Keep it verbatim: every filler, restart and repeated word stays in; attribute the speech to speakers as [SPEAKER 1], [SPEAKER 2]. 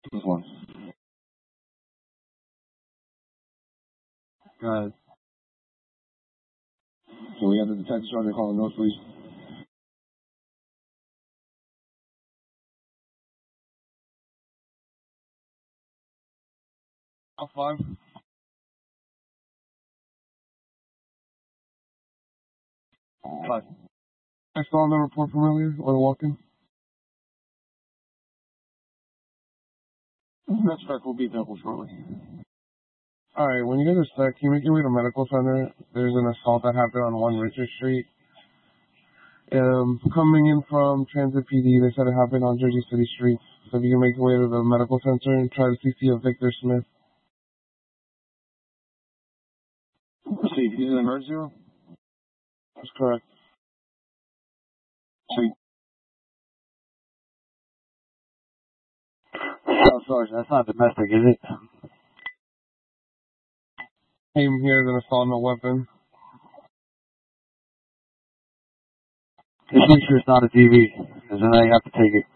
[SPEAKER 1] This one. Go ahead. So we have the detective sergeant calling those, please. Top five. Five. I saw the report from earlier or walking. That's correct. We'll be available shortly. All right. When you guys are set, can you make your way to medical center? There's an assault that happened on One Richard Street. Um, coming in from Transit P D, they said it happened on Jersey City Street. So if you can make your way to the medical center and try to C C a Victor Smith. See, he's in the emergency room? That's correct. See. Oh, sorry, that's not domestic, is it? Came here as an assault, no weapon. Just make sure it's not a T V, because then I have to take it.